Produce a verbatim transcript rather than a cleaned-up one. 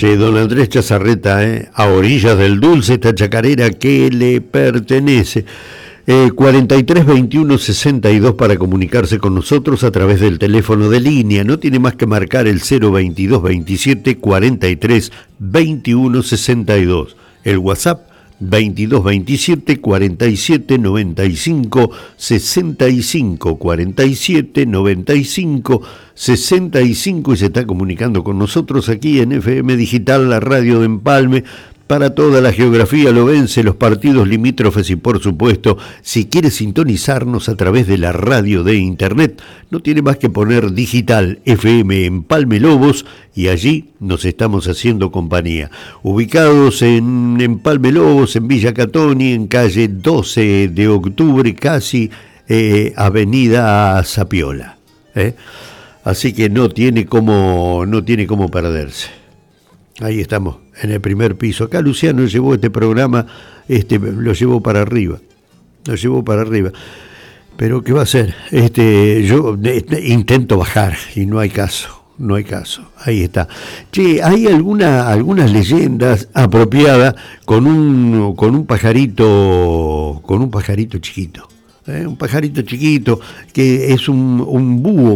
Che, don Andrés Chazarreta, eh, a orillas del Dulce, esta chacarera que le pertenece. Eh, cuarenta y tres veintiuno sesenta y dos para comunicarse con nosotros a través del teléfono de línea. No tiene más que marcar el cero veintidós veintisiete cuarenta y tres veintiuno sesenta y dos. El WhatsApp veintidós veintisiete cuarenta y siete noventa y cinco sesenta y cinco, cuarenta y siete noventa y cinco sesenta y cinco, y se está comunicando con nosotros aquí en F M Digital, la radio de Empalme, para toda la geografía lobense, los partidos limítrofes y, por supuesto, si quiere sintonizarnos a través de la radio de internet, no tiene más que poner digital F M Empalme Lobos y allí nos estamos haciendo compañía. Ubicados en Empalme Lobos, en Villa Catoni, en calle doce de octubre, casi eh, avenida Zapiola. ¿eh? Así que no tiene cómo, no tiene cómo perderse. Ahí estamos, en el primer piso. Acá Luciano llevó este programa, este, lo llevó para arriba, lo llevó para arriba. Pero ¿qué va a hacer? Este, yo este, intento bajar y no hay caso, no hay caso. Ahí está. Che, hay alguna, algunas leyendas apropiadas con un, con un pajarito, con un pajarito chiquito. ¿eh? Un pajarito chiquito que es un, un búho.